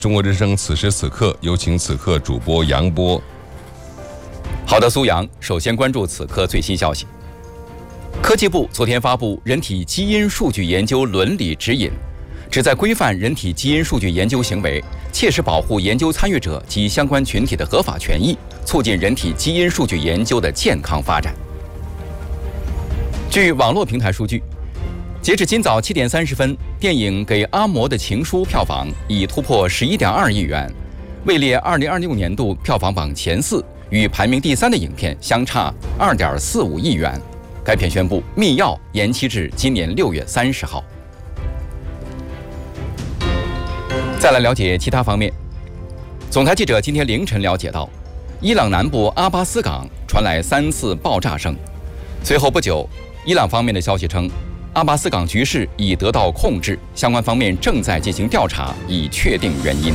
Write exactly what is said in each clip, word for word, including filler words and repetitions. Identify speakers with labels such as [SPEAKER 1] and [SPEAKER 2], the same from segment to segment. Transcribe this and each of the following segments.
[SPEAKER 1] 中国之声此时此刻，有请此刻主播杨波。
[SPEAKER 2] 好的，苏阳，首先关注此刻最新消息。科技部昨天发布《人体基因数据研究伦理指引》，旨在规范人体基因数据研究行为，切实保护研究参与者及相关群体的合法权益，促进人体基因数据研究的健康发展。据网络平台数据，截至今早七点三十分，电影《给阿嬷的情书》票房已突破十一点二亿元，位列二零二六年度票房榜前四，与排名第三的影片相差二点四五亿元。该片宣布《密钥》延期至今年六月三十号。再来了解其他方面，总台记者今天凌晨了解到，伊朗南部阿巴斯港传来三次爆炸声，随后不久，伊朗方面的消息称，阿巴斯港局势已得到控制，相关方面正在进行调查，以确定原因。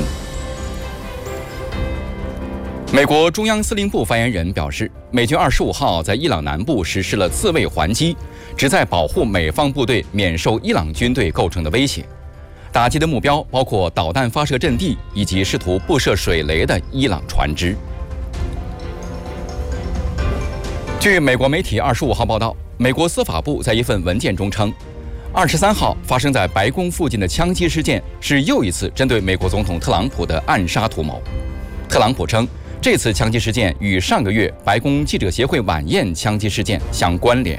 [SPEAKER 2] 美国中央司令部发言人表示，美军二十五号在伊朗南部实施了自卫还击，旨在保护美方部队免受伊朗军队构成的威胁。打击的目标包括导弹发射阵地以及试图布设水雷的伊朗船只。据美国媒体二十五号报道，美国司法部在一份文件中称，二十三号发生在白宫附近的枪击事件是又一次针对美国总统特朗普的暗杀图谋。特朗普称，这次枪击事件与上个月白宫记者协会晚宴枪击事件相关联。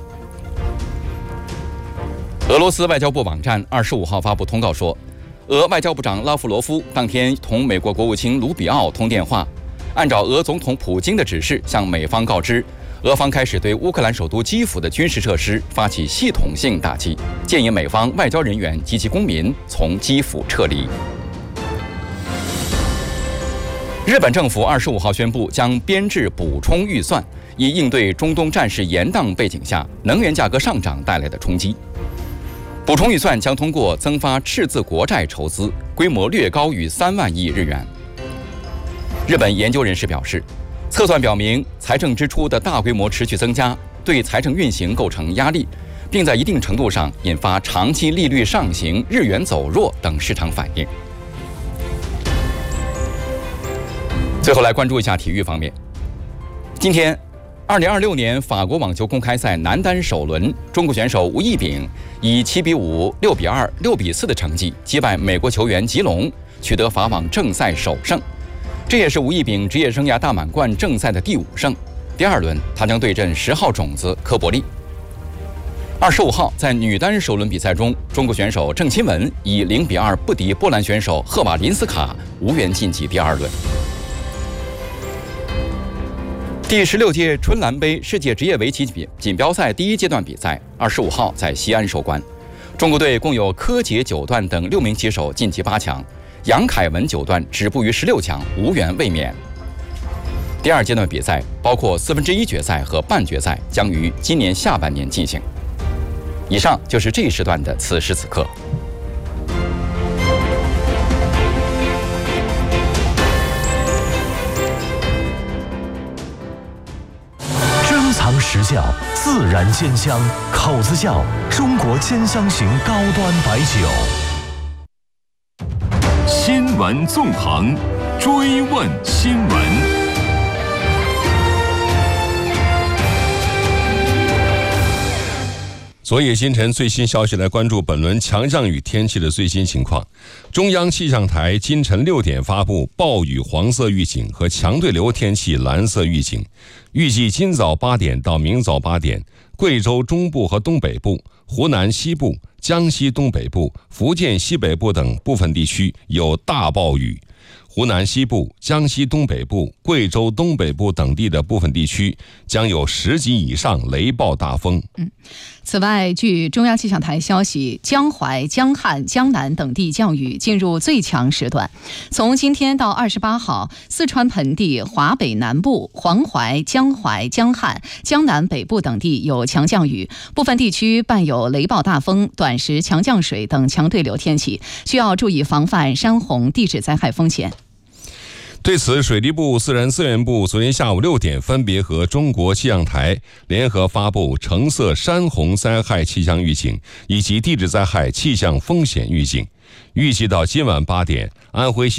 [SPEAKER 2] 俄罗斯外交部网站二十五号发布通告说，俄外交部长拉夫罗夫当天同美国国务卿卢比奥通电话，按照俄总统普京的指示向美方告知，俄方开始对乌克兰首都基辅的军事设施发起系统性打击，建议美方外交人员及其公民从基辅撤离。日本政府二十五号宣布将编制补充预算，以应对中东战事延宕背景下能源价格上涨带来的冲击。补充预算将通过增发赤字国债筹资，规模略高于三万亿日元。日本研究人士表示，测算表明财政支出的大规模持续增加对财政运行构成压力，并在一定程度上引发长期利率上行、日元走弱等市场反应。最后来关注一下体育方面。今天二零二六年法国网球公开赛男单首轮，中国选手吴亦丙以七比五、六比二、六比四的成绩击败美国球员吉隆，取得法网正赛首胜。这也是吴亦丙职业生涯大满贯正赛的第五胜。第二轮，他将对阵十号种子科伯利。二十五号，在女单首轮比赛中，中国选手郑钦文以零比二不敌波兰选手赫瓦林斯卡，无缘晋级第二轮。第十六届春兰杯世界职业围棋锦标赛第一阶段比赛，二十五号在西安收官。中国队共有柯洁九段等六名棋手晋级八强，杨凯文九段止步于十六强，无缘卫冕。第二阶段比赛包括四分之一决赛和半决赛，将于今年下半年进行。以上就是这一时段的此时此刻。
[SPEAKER 3] 实窖自然煎香，口子窖中国煎香型高端白酒。
[SPEAKER 4] 新闻纵横，追问新闻。
[SPEAKER 1] 昨夜星辰最新消息，来关注本轮强降雨天气的最新情况。中央气象台今晨六点发布暴雨黄色预警和强对流天气蓝色预警，预计今早八点到明早八点，贵州中部和东北部、湖南西部、江西东北部、福建西北部等部分地区有大暴雨。湖南西部、江西东北部、贵州东北部等地的部分地区将有十级以上雷暴大风。
[SPEAKER 5] 嗯，此外，据中央气象台消息，江淮、江汉、江南等地降雨进入最强时段。从今天到二十八号，四川盆地、华北南部、黄淮、江淮、江汉、江南北部等地有强降雨，部分地区伴有雷暴大风、短时强降水等强对流天气，需要注意防范山洪、地质灾害风险。
[SPEAKER 1] 对此，水利部、自然资源部昨天下午六点分别和中国气象台联合发布橙色山洪灾害气象预警以及地质灾害气象风险预警。 预计到今晚八点，安徽